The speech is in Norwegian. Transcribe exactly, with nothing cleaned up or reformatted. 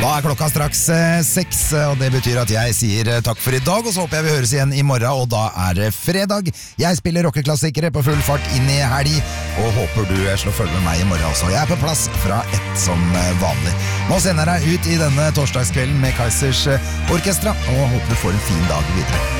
Da er klokka straks eh, seks, og det betyr at jeg sier eh, takk for i dag, og så håper jeg vi høres igjen i morgen, og da er det fredag. Jeg spiller rockeklassikere på full fart inn i helg, og håper du eh, slår følge med meg i morgen også. Jeg er på plass fra ett som eh, vanlig. Nå sender jeg deg ut i denne torsdagskvelden med Kaizers eh, Orkestra, og håper du får en fin dag videre.